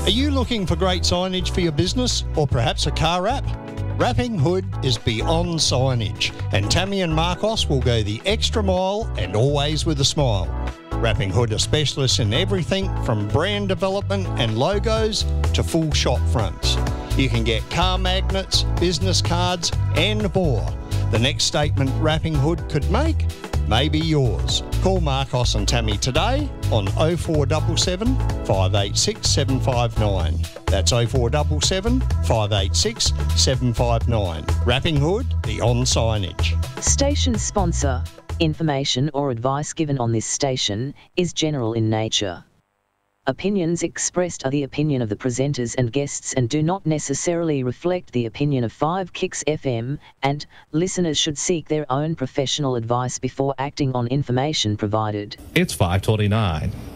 Are you looking for great signage for your business or perhaps a car wrap? Wrapping Hood is beyond signage, and Tammy and Marcos will go the extra mile and always with a smile. Wrapping Hood are specialists in everything from brand development and logos to full shop fronts. You can get car magnets, business cards and more. The next statement Wrapping Hood could make may be yours. Call Marcos and Tammy today on 0477 586 759. That's 0477 586 759. Wrapping Hood, beyond signage. Station sponsor. Information or advice given on this station is general in nature. Opinions expressed are the opinion of the presenters and guests and do not necessarily reflect the opinion of 5 Kicks FM, and listeners should seek their own professional advice before acting on information provided. It's 5:29.